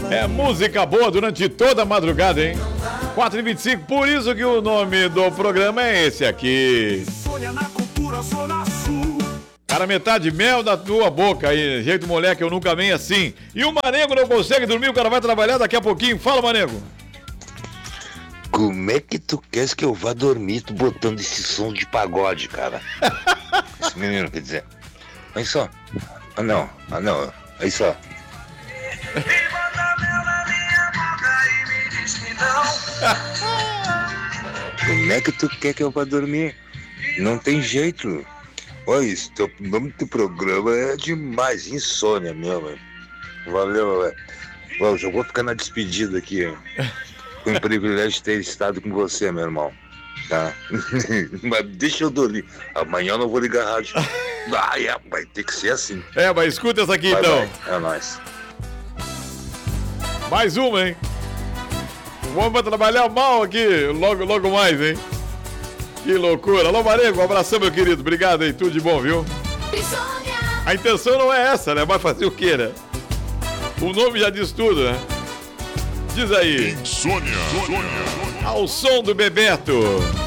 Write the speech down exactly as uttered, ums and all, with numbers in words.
É música boa durante toda a madrugada, hein? quatro e vinte e cinco, por isso que o nome do programa é esse aqui. Cara, metade mel da tua boca aí, jeito moleque, eu nunca venho assim. E o Manego não consegue dormir, o cara vai trabalhar daqui a pouquinho. Fala, Manego. Como é que tu queres que eu vá dormir tu botando esse som de pagode, cara? Esse menino, quer dizer. Olha só. Ah, não. Ah, não. Olha só. Como é que tu quer que eu vá dormir? Não tem jeito. Olha isso, teu, o nome do programa é demais, insônia mesmo. Valeu, velho. Eu já vou ficar na despedida aqui, hein? Com o privilégio de ter estado com você, meu irmão. Tá? Mas deixa eu dormir. Amanhã eu não vou ligar a rádio. Ah, é, vai ter que ser assim. É, mas escuta essa aqui, vai, então. Vai. É nóis. Mais uma, hein? Vamos trabalhar mal aqui, logo, logo mais, hein? Que loucura. Alô, Marego, um abração, meu querido. Obrigado aí, tudo de bom, viu? A intenção não é essa, né? Vai fazer o quê, né? O nome já diz tudo, né? Diz aí. Insônia. Ao som do Bebeto.